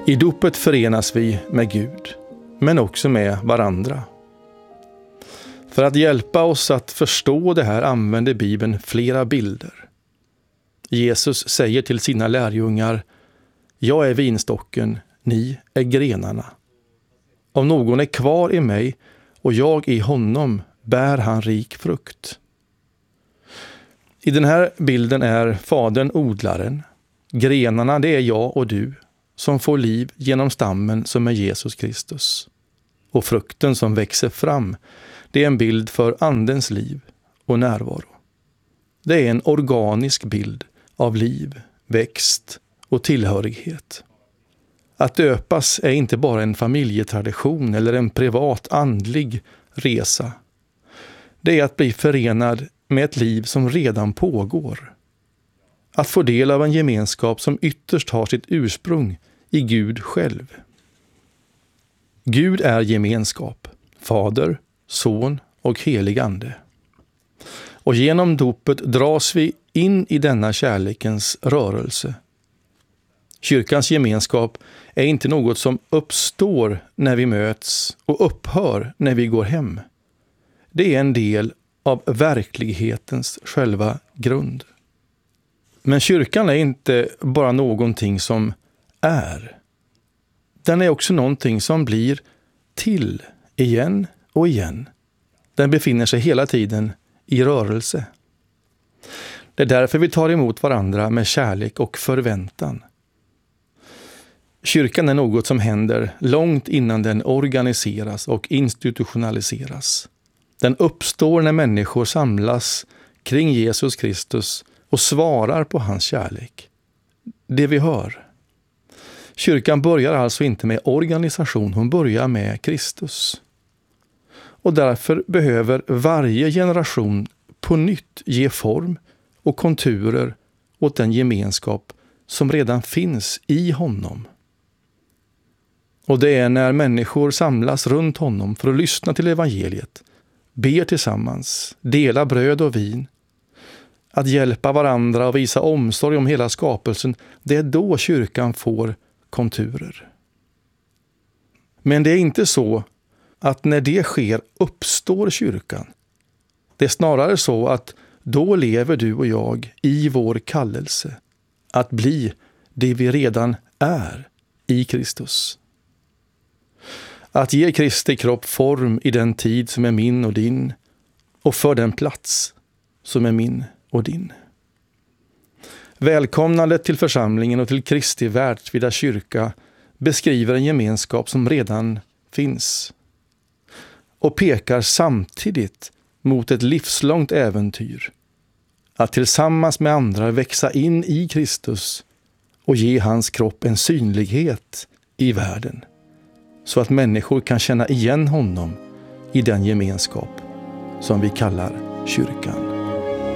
I dopet förenas vi med Gud, men också med varandra. För att hjälpa oss att förstå det här använder Bibeln flera bilder. Jesus säger till sina lärjungar: jag är vinstocken, ni är grenarna. Om någon är kvar i mig och jag i honom, bär han rik frukt. I den här bilden är fadern odlaren. Grenarna, det är jag och du, som får liv genom stammen som är Jesus Kristus. Och frukten som växer fram, det är en bild för andens liv och närvaro. Det är en organisk bild av liv, växt och tillhörighet. Att döpas är inte bara en familjetradition eller en privat andlig resa. Det är att bli förenad med ett liv som redan pågår. Att få del av en gemenskap som ytterst har sitt ursprung i Gud själv. Gud är gemenskap, Fader, Son och helig ande. Och genom dopet dras vi in i denna kärlekens rörelse. Kyrkans gemenskap är inte något som uppstår när vi möts och upphör när vi går hem. Det är en del av verklighetens själva grund. Men kyrkan är inte bara någonting som är. Den är också någonting som blir till igen och igen. Den befinner sig hela tiden i rörelse. Det är därför vi tar emot varandra med kärlek och förväntan. Kyrkan är något som händer långt innan den organiseras och institutionaliseras. Den uppstår när människor samlas kring Jesus Kristus och svarar på hans kärlek. Det vi hör. Kyrkan börjar alltså inte med organisation, hon börjar med Kristus. Och därför behöver varje generation på nytt ge form och konturer åt den gemenskap som redan finns i honom. Och det är när människor samlas runt honom för att lyssna till evangeliet, ber tillsammans, dela bröd och vin, att hjälpa varandra och visa omsorg om hela skapelsen, det är då kyrkan får konturer. Men det är inte så att när det sker uppstår kyrkan. Det är snarare så att då lever du och jag i vår kallelse att bli det vi redan är i Kristus. Att ge Kristi kropp form i den tid som är min och din och för den plats som är min och din. Välkomnandet till församlingen och till Kristi världsvida kyrka beskriver en gemenskap som redan finns och pekar samtidigt mot ett livslångt äventyr att tillsammans med andra växa in i Kristus och ge hans kropp en synlighet i världen så att människor kan känna igen honom i den gemenskap som vi kallar kyrkan.